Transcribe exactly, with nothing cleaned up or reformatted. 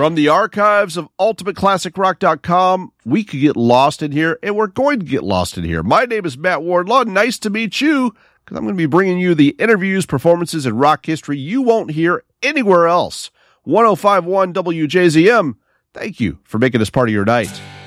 From the archives of ultimate classic rock dot com, we could get lost in here, and we're going to get lost in here. My name is Matt Wardlaw. Nice to meet you, because I'm going to be bringing you the interviews, performances, and rock history you won't hear anywhere else. one oh five point one W J Z M, thank you for making this part of your night.